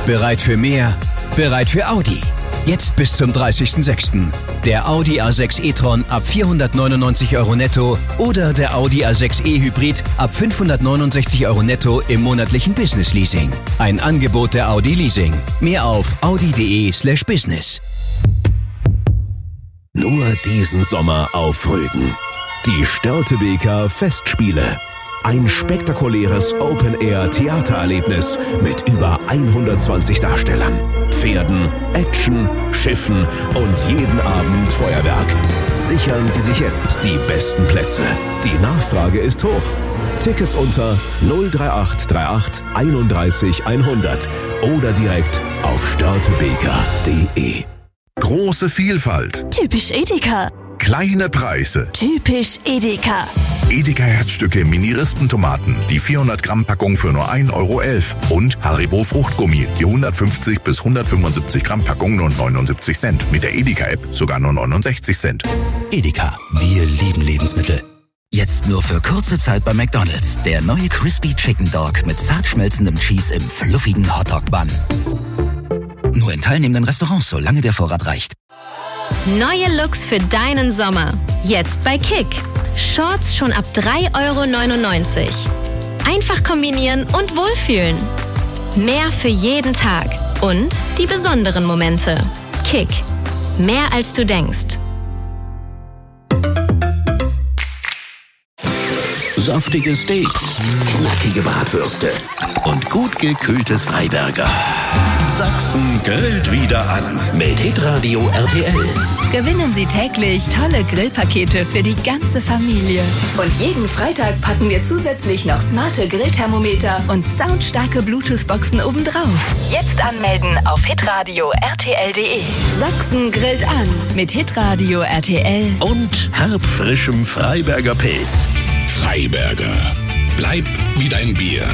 Bereit für mehr? Bereit für Audi. Jetzt bis zum 30.06. Der Audi A6 e-tron ab 499 € netto oder der Audi A6 e-Hybrid ab 569 € netto im monatlichen Business Leasing. Ein Angebot der Audi Leasing. Mehr auf audi.de/business. Nur diesen Sommer auf Rügen. Die Störtebeker Festspiele. Ein spektakuläres Open-Air-Theatererlebnis mit über 120 Darstellern, Pferden, Action, Schiffen und jeden Abend Feuerwerk. Sichern Sie sich jetzt die besten Plätze. Die Nachfrage ist hoch. Tickets unter 03838 31 100 oder direkt auf störtebeker.de. Große Vielfalt. Typisch Edeka. Kleine Preise. Typisch Edeka. Edeka Herzstücke Mini-Rispentomaten, die 400 Gramm Packung für nur 1,11 € und Haribo Fruchtgummi, die 150 bis 175 Gramm Packung nur 79 Cent. Mit der Edeka-App sogar nur 69 Cent. Edeka, wir lieben Lebensmittel. Jetzt nur für kurze Zeit bei McDonald's. Der neue Crispy Chicken Dog mit zart schmelzendem Cheese im fluffigen Hotdog-Bun. Nur in teilnehmenden Restaurants, solange der Vorrat reicht. Neue Looks für deinen Sommer. Jetzt bei Kick. Shorts schon ab 3,99 €. Einfach kombinieren und wohlfühlen. Mehr für jeden Tag. Und die besonderen Momente. Kick. Mehr als du denkst. Saftige Steaks, knackige Bratwürste und gut gekühltes Freiberger. Sachsen grillt wieder an mit Hitradio RTL. Gewinnen Sie täglich tolle Grillpakete für die ganze Familie. Und jeden Freitag packen wir zusätzlich noch smarte Grillthermometer und soundstarke Bluetooth-Boxen obendrauf. Jetzt anmelden auf hitradio rtl.de. Sachsen grillt an mit Hitradio RTL. Und herbfrischem Freiberger Pilz. Freiberger. Bleib wie dein Bier.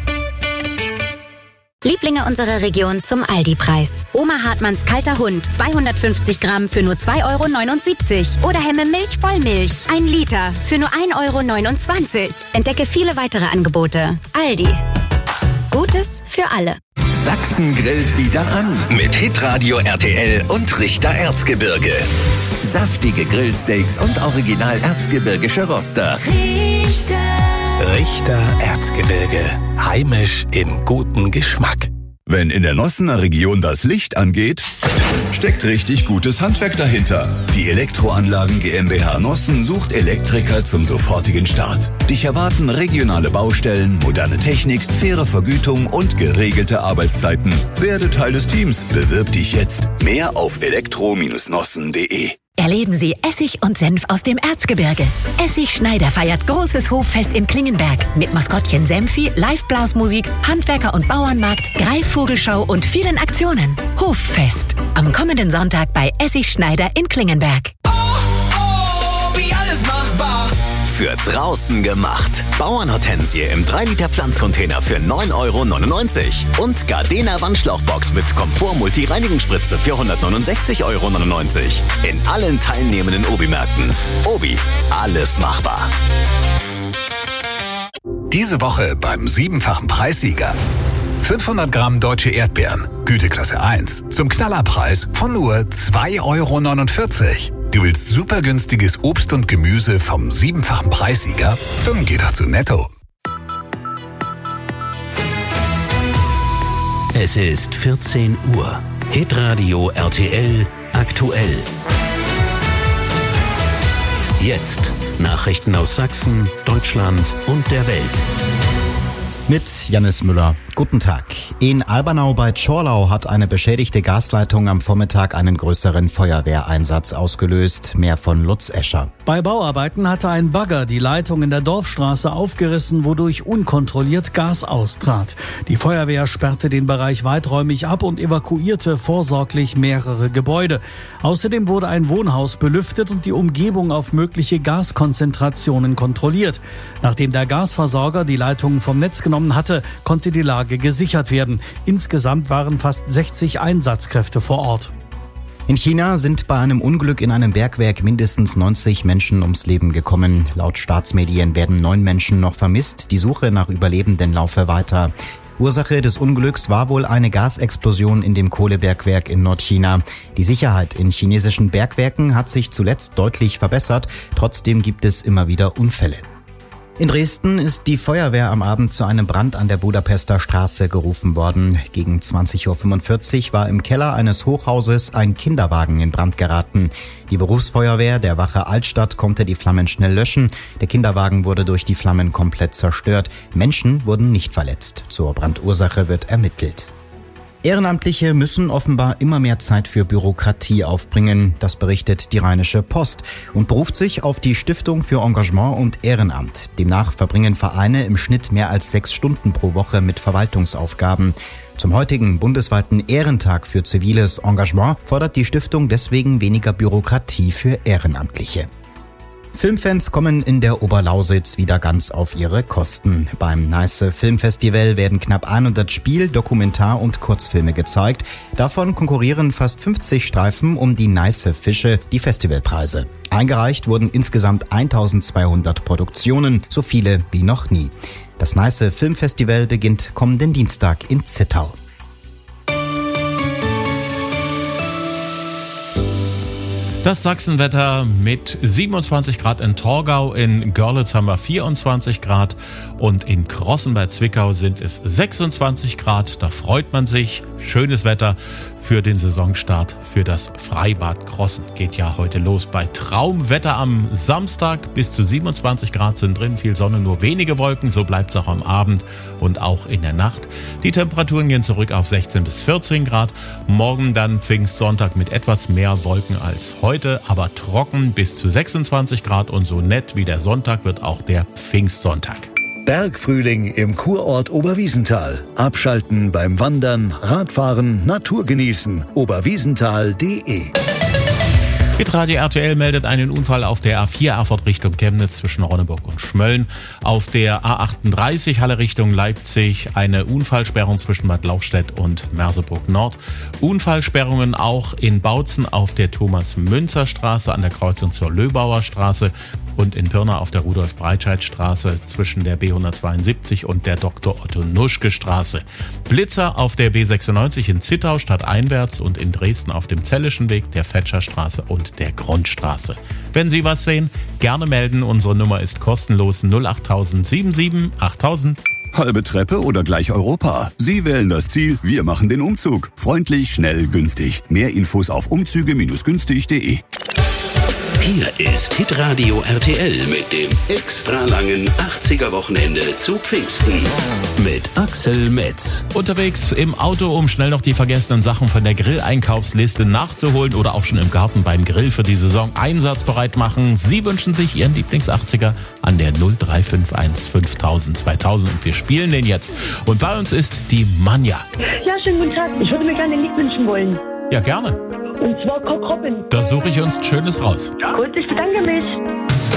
Lieblinge unserer Region zum Aldi-Preis. Oma Hartmanns kalter Hund, 250 Gramm für nur 2,79 € Oder Hemme Milch Vollmilch, 1 Liter für nur 1,29 €. Entdecke viele weitere Angebote. Aldi. Gutes für alle. Sachsen grillt wieder an mit Hitradio RTL und Richter Erzgebirge. Saftige Grillsteaks und original erzgebirgische Roster. Richter Erzgebirge. Heimisch in gutem Geschmack. Wenn in der Nossener Region das Licht angeht, steckt richtig gutes Handwerk dahinter. Die Elektroanlagen GmbH Nossen sucht Elektriker zum sofortigen Start. Dich erwarten regionale Baustellen, moderne Technik, faire Vergütung und geregelte Arbeitszeiten. Werde Teil des Teams. Bewirb dich jetzt. Mehr auf elektro-nossen.de. Erleben Sie Essig und Senf aus dem Erzgebirge. Essig Schneider feiert großes Hoffest in Klingenberg mit Maskottchen Senfi, Live-Blasmusik, Handwerker- und Bauernmarkt, Greifvogelschau und vielen Aktionen. Hoffest. Am kommenden Sonntag bei Essig Schneider in Klingenberg. Wie alles machbar. Für draußen gemacht. Bauernhortensie im 3-Liter Pflanzcontainer für 9,99 € und Gardena Wandschlauchbox mit Komfort-Multi-Reinigungsspritze für 169,99 € in allen teilnehmenden Obi-Märkten. Obi, alles machbar. Diese Woche beim 7-fachen Preissieger. 500 Gramm deutsche Erdbeeren, Güteklasse 1, zum Knallerpreis von nur 2,49 €. Du willst super günstiges Obst und Gemüse vom 7-fachen Preissieger? Dann geh doch zu Netto. Es ist 14 Uhr. Hitradio RTL aktuell. Jetzt Nachrichten aus Sachsen, Deutschland und der Welt. Mit Jannis Müller. Guten Tag. In Albernau bei Tschorlau hat eine beschädigte Gasleitung am Vormittag einen größeren Feuerwehreinsatz ausgelöst. Mehr von Lutz Escher. Bei Bauarbeiten hatte ein Bagger die Leitung in der Dorfstraße aufgerissen, wodurch unkontrolliert Gas austrat. Die Feuerwehr sperrte den Bereich weiträumig ab und evakuierte vorsorglich mehrere Gebäude. Außerdem wurde ein Wohnhaus belüftet und die Umgebung auf mögliche Gaskonzentrationen kontrolliert. Nachdem der Gasversorger die Leitungen vom Netz genommen hatte, konnte die Lage gesichert werden. Insgesamt waren fast 60 Einsatzkräfte vor Ort. In China sind bei einem Unglück in einem Bergwerk mindestens 90 Menschen ums Leben gekommen. Laut Staatsmedien werden 9 Menschen noch vermisst. Die Suche nach Überlebenden laufe weiter. Ursache des Unglücks war wohl eine Gasexplosion in dem Kohlebergwerk in Nordchina. Die Sicherheit in chinesischen Bergwerken hat sich zuletzt deutlich verbessert. Trotzdem gibt es immer wieder Unfälle. In Dresden ist die Feuerwehr am Abend zu einem Brand an der Budapester Straße gerufen worden. Gegen 20.45 Uhr war im Keller eines Hochhauses ein Kinderwagen in Brand geraten. Die Berufsfeuerwehr der Wache Altstadt konnte die Flammen schnell löschen. Der Kinderwagen wurde durch die Flammen komplett zerstört. Menschen wurden nicht verletzt. Zur Brandursache wird ermittelt. Ehrenamtliche müssen offenbar immer mehr Zeit für Bürokratie aufbringen, das berichtet die Rheinische Post und beruft sich auf die Stiftung für Engagement und Ehrenamt. Demnach verbringen Vereine im Schnitt mehr als 6 Stunden pro Woche mit Verwaltungsaufgaben. Zum heutigen bundesweiten Ehrentag für ziviles Engagement fordert die Stiftung deswegen weniger Bürokratie für Ehrenamtliche. Filmfans kommen in der Oberlausitz wieder ganz auf ihre Kosten. Beim Neiße Filmfestival werden knapp 100 Spiel-, Dokumentar- und Kurzfilme gezeigt. Davon konkurrieren fast 50 Streifen um die Neiße Fische, die Festivalpreise. Eingereicht wurden insgesamt 1200 Produktionen, so viele wie noch nie. Das Neiße Filmfestival beginnt kommenden Dienstag in Zittau. Das Sachsenwetter mit 27 Grad in Torgau, in Görlitz haben wir 24 Grad und in Crossen bei Zwickau sind es 26 Grad. Da freut man sich. Schönes Wetter für den Saisonstart für das Freibad Crossen. Geht ja heute los bei Traumwetter am Samstag. Bis zu 27 Grad sind drin, viel Sonne, nur wenige Wolken. So bleibt es auch am Abend und auch in der Nacht. Die Temperaturen gehen zurück auf 16 bis 14 Grad. Morgen dann Pfingstsonntag mit etwas mehr Wolken als heute, aber trocken bis zu 26 Grad und so nett wie der Sonntag wird auch der Pfingstsonntag. Bergfrühling im Kurort Oberwiesenthal. Abschalten beim Wandern, Radfahren, Natur genießen. Oberwiesenthal.de. Hitradio RTL meldet einen Unfall auf der A4 Erfurt Richtung Chemnitz zwischen Ronneburg und Schmölln. Auf der A38 Halle Richtung Leipzig eine Unfallsperrung zwischen Bad Lauchstädt und Merseburg Nord. Unfallsperrungen auch in Bautzen auf der Thomas-Münzer-Straße an der Kreuzung zur Löbauer Straße und in Pirna auf der Rudolf-Breitscheid-Straße zwischen der B172 und der Dr. Otto-Nuschke-Straße. Blitzer auf der B96 in Zittau stadteinwärts und in Dresden auf dem Zellischen Weg, der Fetscherstraße und der Grundstraße. Wenn Sie was sehen, gerne melden. Unsere Nummer ist kostenlos 08000 77 8000. Halbe Treppe oder gleich Europa? Sie wählen das Ziel, wir machen den Umzug. Freundlich, schnell, günstig. Mehr Infos auf umzüge-günstig.de. Hier ist Hitradio RTL mit dem extra langen 80er-Wochenende zu Pfingsten. Mit Axel Metz. Unterwegs im Auto, um schnell noch die vergessenen Sachen von der Grilleinkaufsliste nachzuholen oder auch schon im Garten beim Grill für die Saison einsatzbereit machen. Sie wünschen sich Ihren Lieblings-80er an der 0351 5000 2000 und wir spielen den jetzt. Und bei uns ist die Manja. Ja, schönen guten Tag. Ich würde mir gerne ein Lied wünschen wollen. Ja, gerne. Und zwar Cock Robin. Da suche ich uns Schönes raus. Gut, ich bedanke mich.